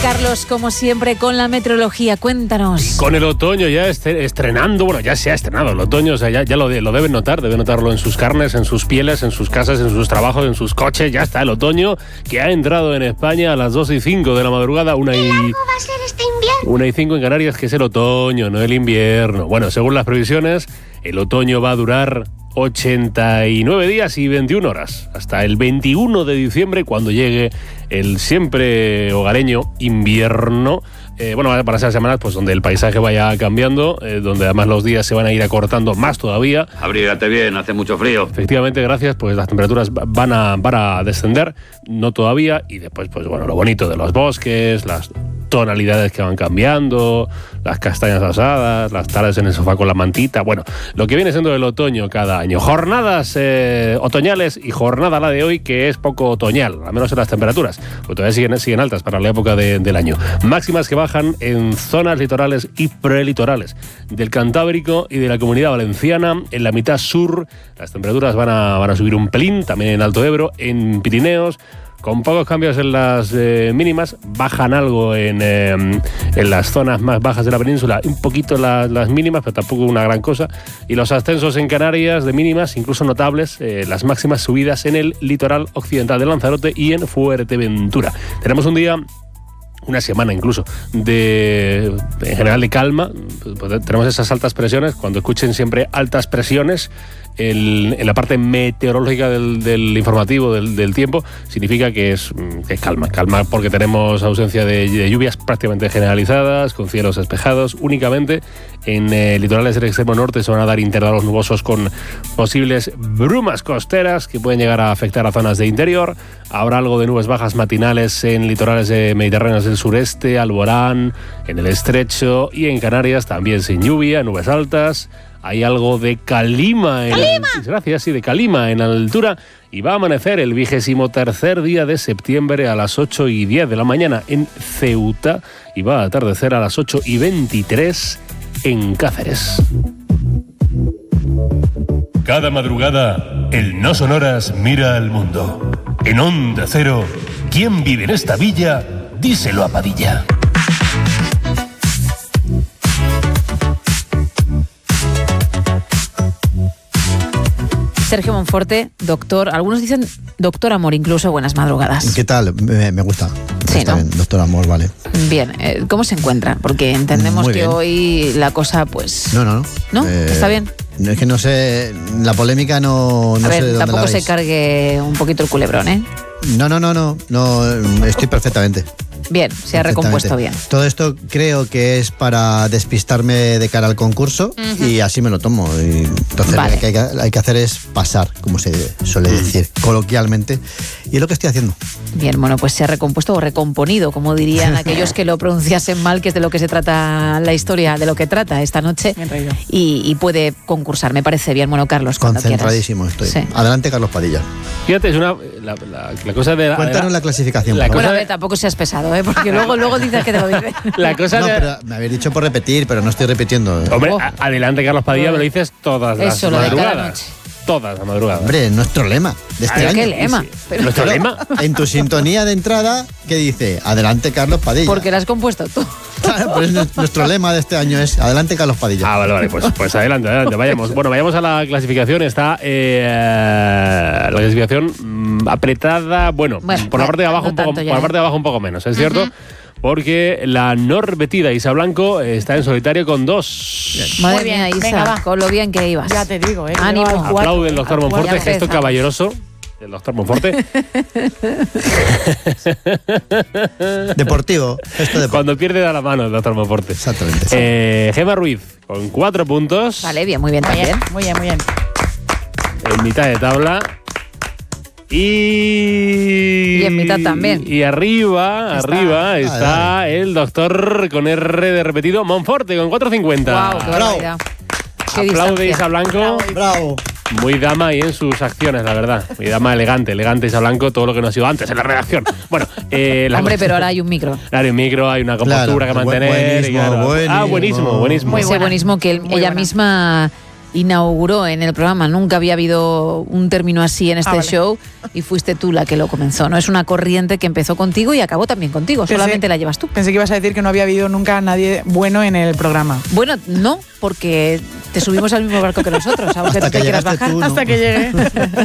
Carlos, como siempre, con la meteorología, cuéntanos. Con el otoño ya estrenando, bueno, ya se ha estrenado el otoño, o sea, ya lo deben notarlo en sus carnes, en sus pieles, en sus casas, en sus trabajos, en sus coches. Ya está el otoño que ha entrado en España a las 2:05 de la madrugada. ¿Qué largo va a ser este invierno? 1:05 en Canarias, que es el otoño, no el invierno. Bueno, según las previsiones, el otoño va a durar 89 días y 21 horas, hasta el 21 de diciembre, cuando llegue el siempre hogareño invierno. Para esas semanas pues donde el paisaje vaya cambiando, donde además los días se van a ir acortando más todavía. Abrígate bien, hace mucho frío. Efectivamente, gracias, pues las temperaturas van a descender, no todavía, y después, pues bueno, lo bonito de los bosques, las tonalidades que van cambiando, las castañas asadas, las tardes en el sofá con la mantita, bueno, lo que viene siendo el otoño cada año. Jornadas otoñales y jornada la de hoy, que es poco otoñal, al menos en las temperaturas, porque todavía siguen altas para la época del año. Máximas que bajan en zonas litorales y prelitorales del Cantábrico y de la Comunidad Valenciana. En la mitad sur las temperaturas van a subir un pelín, también en Alto Ebro, en Pirineos, con pocos cambios en las mínimas, bajan algo en las zonas más bajas de la península, un poquito las mínimas, pero tampoco una gran cosa, y los ascensos en Canarias de mínimas, incluso notables, las máximas subidas en el litoral occidental de Lanzarote y en Fuerteventura. Tenemos un día, una semana incluso, en general de calma. Tenemos esas altas presiones. Cuando escuchen siempre altas presiones en la parte meteorológica del informativo del tiempo, significa que es calma porque tenemos ausencia de lluvias prácticamente generalizadas, con cielos despejados únicamente. En litorales del extremo norte se van a dar intervalos nubosos con posibles brumas costeras que pueden llegar a afectar a zonas de interior. Habrá algo de nubes bajas matinales en litorales mediterráneos del sureste, Alborán, en el Estrecho, y en Canarias también sin lluvia, nubes altas. Hay algo de calima de calima en altura, y va a amanecer el 23º día de septiembre a las 8:10 de la mañana en Ceuta, y va a atardecer a las 8:23 en Cáceres. Cada madrugada, el No Sonoras mira al mundo. En Onda Cero, ¿quién vive en esta villa? Díselo a Padilla. Sergio Monforte, doctor, algunos dicen doctor Amor, incluso. Buenas madrugadas. ¿Qué tal? Me gusta. Sí, está ¿no? Bien, doctor Amor, vale. Bien, ¿cómo se encuentra? Porque entendemos que hoy la cosa, pues... No. ¿No? ¿Está bien? Es que no sé, la polémica no sé de dónde tampoco la se veis. cargue un poquito el culebrón, ¿eh? No, estoy perfectamente. Bien, se ha recompuesto bien. Todo esto creo que es para despistarme de cara al concurso, y así me lo tomo. Y entonces vale. Lo que hay que hacer es pasar, como se suele decir coloquialmente, y es lo que estoy haciendo. Bien, bueno, pues se ha recompuesto o recomponido, como dirían aquellos que lo pronunciasen mal, que es de lo que se trata la historia, de lo que trata esta noche, y puede concursar. Me parece bien. Bueno, Carlos, cuando quieras. Concentradísimo estoy. Sí. Adelante, Carlos Padilla. Fíjate, es la cosa de... Cuéntanos la clasificación. Bueno, a ver, tampoco seas pesado, ¿eh? Porque luego dices que te lo dices. La cosa pero me habéis dicho por repetir, pero no estoy repitiendo. Hombre, adelante, Carlos Padilla, me lo dices todas las madrugadas. Todas las madrugadas. Hombre, nuestro lema de este año. ¿Qué lema? Pero ¿Nuestro lema? En tu sintonía de entrada, ¿qué dice? Adelante, Carlos Padilla. Porque la has compuesto tú. Claro, pues nuestro lema de este año es adelante, Carlos Padilla. Vale, pues adelante, vayamos. Bueno, vayamos a la clasificación. Está la clasificación apretada, por la parte de abajo un poco menos, es cierto. Porque la norbetida Isa Blanco está en solitario con 2. Madre mía, Isa, venga, va. Con lo bien que ibas. Ya te digo, ánimo. Aplaude el doctor Monforte, gesto caballeroso del doctor Monforte. Deportivo, gesto deportivo. Cuando pierde da la mano el doctor Monforte. Exactamente. Gema Ruiz con 4 puntos. Vale, bien, muy bien también. Muy bien. En mitad de tabla. Y en mitad también. Y arriba está el doctor con R de repetido, Monforte, con 4.50. Wow, qué barbaridad. Aplaude Isa Blanco. Bravo. Muy dama ahí en sus acciones, la verdad. Muy dama elegante Isa Blanco, todo lo que no ha sido antes en la redacción. Bueno, hombre, pero ahora hay un micro. Ahora hay un micro, hay una compostura que mantener. Buenísimo. Buenísimo. Ese buenísimo que ella misma inauguró en el programa. Nunca había habido un término así en este show y fuiste tú la que lo comenzó. No es una corriente que empezó contigo y acabó también contigo, solamente la llevas tú. Pensé que ibas a decir que no había habido nunca nadie bueno en el programa. Bueno, no, porque te subimos al mismo barco que nosotros, aunque hasta tú te quieras bajar. Tú, ¿no? Hasta que llegué.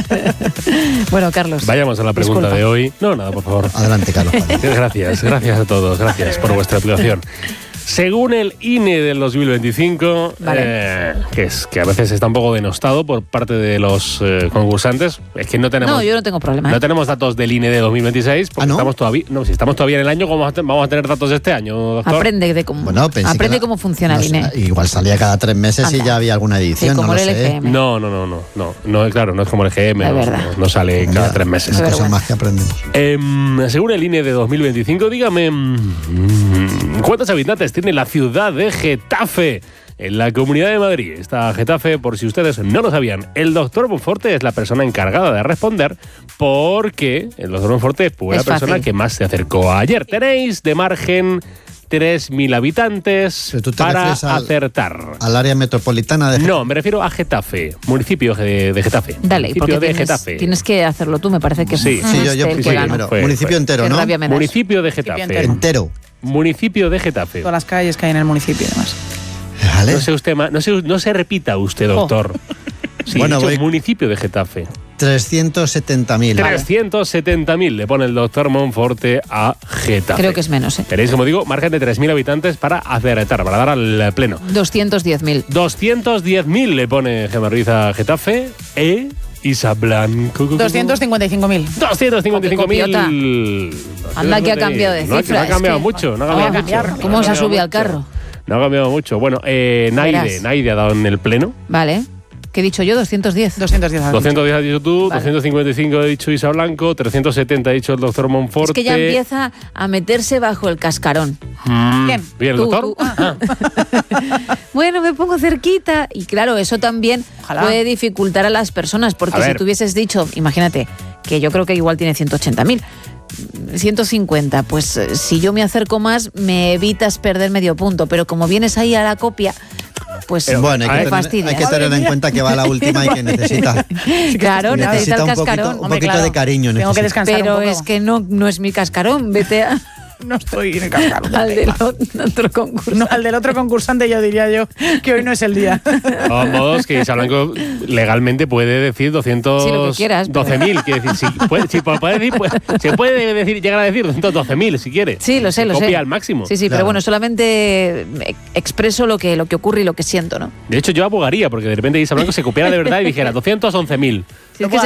Bueno, Carlos. Vayamos a la pregunta de hoy. No, nada, por favor. Adelante, Carlos. Gracias a todos. Gracias por vuestra aplicación. Según el INE del 2025, que a veces está un poco denostado por parte de los concursantes, es que no tenemos... No, yo no tengo problema. No tenemos datos del INE de 2026, porque ¿no? si estamos todavía en el año, ¿cómo vamos a tener datos este año, doctor? Aprende cómo funciona el INE. Igual salía cada 3 meses y ya había alguna edición, sí, como no el lo sé. LGM. No, claro, no es como el EGM, no sale cada 3 meses. Es cosas más que aprendemos. Según el INE de 2025, dígame, ¿cuántos habitantes tiene la ciudad de Getafe en la Comunidad de Madrid? Está Getafe, por si ustedes no lo sabían. El doctor Monforte es la persona encargada de responder, porque el doctor Monforte fue la persona que más se acercó ayer. Tenéis de margen 3.000 habitantes para acertar. ¿Al área metropolitana de Getafe? No, me refiero a Getafe, municipio de Getafe. Dale, porque Getafe. Tienes que hacerlo tú, me parece que sí, yo municipio entero, ¿no? Municipio de Getafe. Entero. Municipio de Getafe. Todas las calles que hay en el municipio, además. ¿Vale? No sé usted, no se repita usted, doctor. Sí, bueno, municipio de Getafe. 370.000. 370.000 le pone el doctor Monforte a Getafe. Creo que es menos, ¿eh? Tenéis, como digo, margen de 3.000 habitantes para acertar, para dar al pleno. 210.000. 210.000 le pone Gemma Ruiz a Getafe. Isa Blanco. 255.000. 255.000. Anda que ha cambiado de cifra. No ha cambiado mucho. ¿Cómo se ha subido al carro? No ha cambiado mucho. Bueno, Naide ha dado en el pleno. Vale. ¿Qué he dicho yo? 210. 210 has dicho tú, vale. 255 ha dicho Isa Blanco, 370 ha dicho el doctor Monforte. Es que ya empieza a meterse bajo el cascarón. Bien, ¿el doctor? Bueno, me pongo cerquita. Y claro, eso también puede dificultar a las personas, porque si tú hubieses dicho, imagínate, que yo creo que igual tiene 180.000. 150, pues si yo me acerco más, me evitas perder medio punto, pero como vienes ahí a la copia, pues bueno, hay que tener en cuenta que va a la última y que necesita necesita el cascarón. Un poquito de cariño. Tengo que descansar. Pero es que no es mi cascarón, vete a... No estoy en el cascarón. Al del otro concursante. No, al del otro concursante yo diría yo que hoy no es el día. De todos modos, que Isa Blanco legalmente puede decir 212.000. Quiere decir, se puede decir, llegar a decir 212.000 si quiere. Sí, lo sé. Copia al máximo. Sí, claro. Pero bueno, solamente expreso lo que ocurre y lo que siento, ¿no? De hecho, yo abogaría, porque de repente Isa Blanco se copiara de verdad y dijera 211.000. Si es que